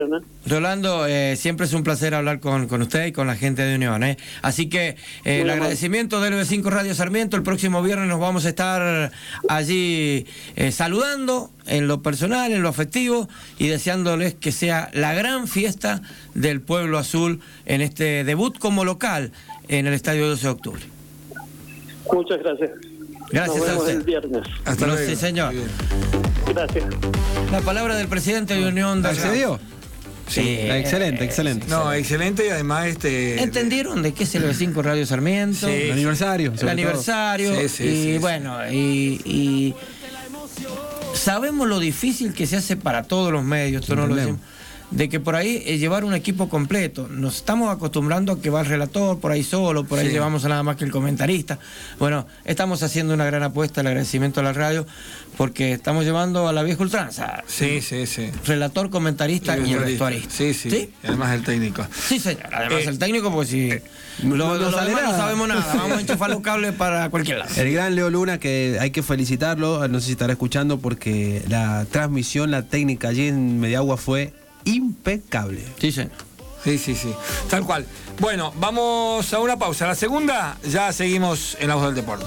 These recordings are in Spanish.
Rolando, siempre es un placer hablar con usted y con la gente de Unión. Así que el agradecimiento del LB5 Radio Sarmiento. El próximo viernes nos vamos a estar allí saludando en lo personal, en lo afectivo, y deseándoles que sea la gran fiesta del Pueblo Azul en este debut como local en el Estadio 12 de Octubre. Muchas gracias. Gracias Nos vemos a usted. el viernes. Hasta luego. Sí, señor. Gracias. La palabra del presidente de Unión de ¿Accedió? Sí, excelente. No, excelente, y además ¿entendieron de qué es el LB5 Radio Sarmiento? Sí, el aniversario. El aniversario. Sí, bueno, y sabemos lo difícil que se hace para todos los medios, esto no lo decimos, de que por ahí llevar un equipo completo. Nos estamos acostumbrando a que va el relator por ahí solo, por ahí llevamos a nada más que el comentarista. Bueno, estamos haciendo una gran apuesta, el agradecimiento a la radio, porque estamos llevando a la vieja ultranza. Sí. Relator, comentarista y el vestuarista. Sí. Y además el técnico. Sí, señor. Además el técnico, pues sí. Lo demás no sabemos nada. Vamos a enchufar los cables para cualquier lado. El gran Leo Luna, que hay que felicitarlo, no sé si estará escuchando, porque la transmisión, la técnica allí en Mediagua fue impecable. Sí, señor. Sí. Tal cual. Bueno, vamos a una pausa. La segunda, ya seguimos en La Voz del Deporte.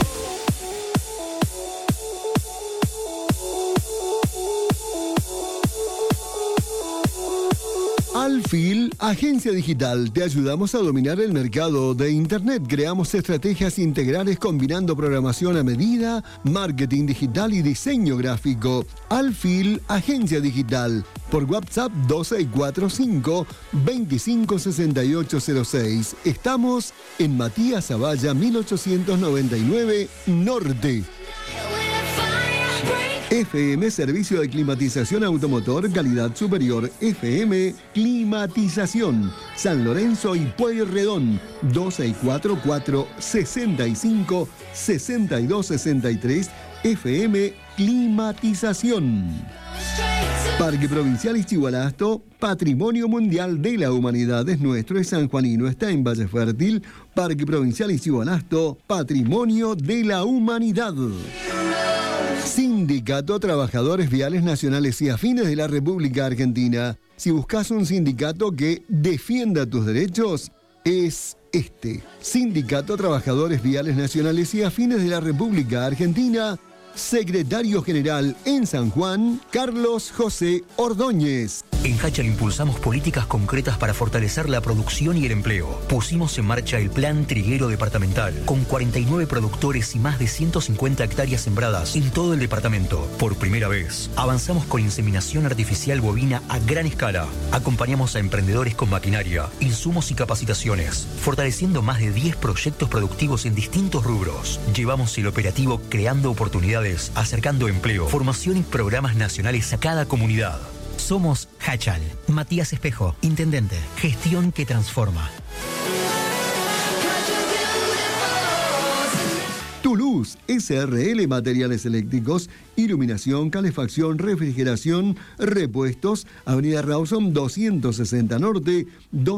Alfil, agencia digital, te ayudamos a dominar el mercado de Internet. Creamos estrategias integrales combinando programación a medida, marketing digital y diseño gráfico. Alfil, agencia digital, por WhatsApp 2645-256806. Estamos en Matías Zavalla 1899 Norte. FM Servicio de Climatización Automotor, calidad superior. FM Climatización, San Lorenzo y Pueyrredón, 2644-65-6263. FM Climatización. Parque Provincial Ixigualasto, Patrimonio Mundial de la Humanidad es nuestro, es sanjuanino, está en Valle Fértil. Parque Provincial Ixigualasto, Patrimonio de la Humanidad. Sindicato Trabajadores Viales Nacionales y Afines de la República Argentina. Si buscas un sindicato que defienda tus derechos, es este. Sindicato Trabajadores Viales Nacionales y Afines de la República Argentina. Secretario General en San Juan, Carlos José Ordóñez. En Hachal impulsamos políticas concretas para fortalecer la producción y el empleo. Pusimos en marcha el Plan Triguero Departamental, con 49 productores y más de 150 hectáreas sembradas en todo el departamento. Por primera vez, avanzamos con inseminación artificial bovina a gran escala. Acompañamos a emprendedores con maquinaria, insumos y capacitaciones, fortaleciendo más de 10 proyectos productivos en distintos rubros. Llevamos el operativo creando oportunidades, acercando empleo, formación y programas nacionales a cada comunidad. Somos Hachal. Matías Espejo, intendente. Gestión que transforma. Toulouse, SRL Materiales Eléctricos, iluminación, calefacción, refrigeración, repuestos, Avenida Rawson 260 Norte,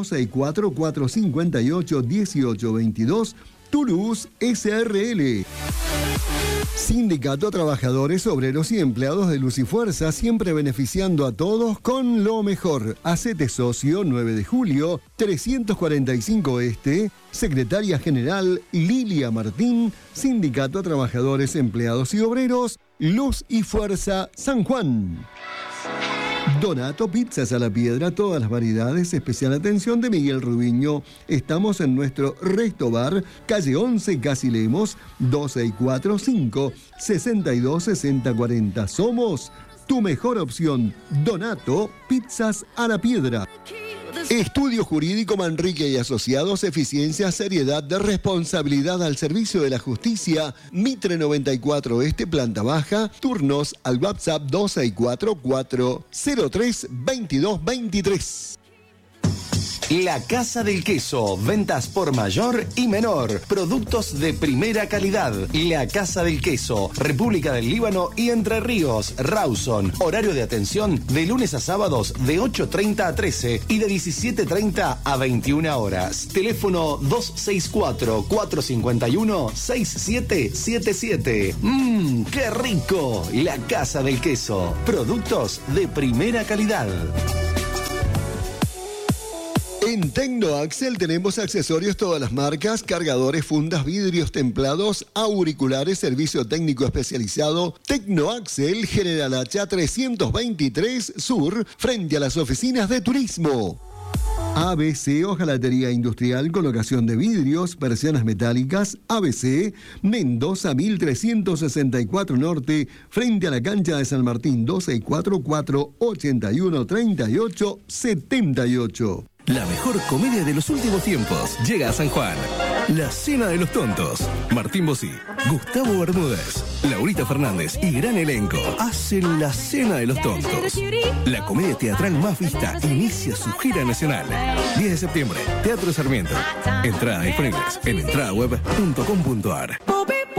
264-458-1822, Toulouse, SRL. Sindicato Trabajadores, Obreros y Empleados de Luz y Fuerza, siempre beneficiando a todos con lo mejor. Hacete socio, 9 de julio, 345 Este, Secretaria General Lilia Martín, Sindicato Trabajadores, Empleados y Obreros, Luz y Fuerza, San Juan. Donato Pizzas a la Piedra, todas las variedades, especial atención de Miguel Rubiño. Estamos en nuestro Resto Bar, calle 11 Casi Lemos, 2645-626040. Somos tu mejor opción. Donato Pizzas a la Piedra. Estudio Jurídico Manrique y Asociados, eficiencia, seriedad, de responsabilidad al servicio de la justicia. Mitre 94 Este, planta baja. Turnos al WhatsApp 2644-032223. La Casa del Queso, ventas por mayor y menor, productos de primera calidad. La Casa del Queso, República del Líbano y Entre Ríos, Rawson. Horario de atención de lunes a sábados de 8:30 a 13 y de 17:30 a 21 horas. Teléfono 264-451-6777. ¡Qué rico! La Casa del Queso, productos de primera calidad. En Tecnoaxel tenemos accesorios todas las marcas, cargadores, fundas, vidrios templados, auriculares, servicio técnico especializado. Tecnoaxel, General Hacha 323 Sur, frente a las oficinas de turismo. ABC, hojalatería industrial, colocación de vidrios, persianas metálicas. ABC, Mendoza 1364 Norte, frente a la cancha de San Martín, 2644-813878. La mejor comedia de los últimos tiempos llega a San Juan. La Cena de los Tontos. Martín Bossi, Gustavo Bermúdez, Laurita Fernández y gran elenco hacen La Cena de los Tontos. La comedia teatral más vista inicia su gira nacional. 10 de septiembre, Teatro Sarmiento. Entradas disponibles en entradaweb.com.ar.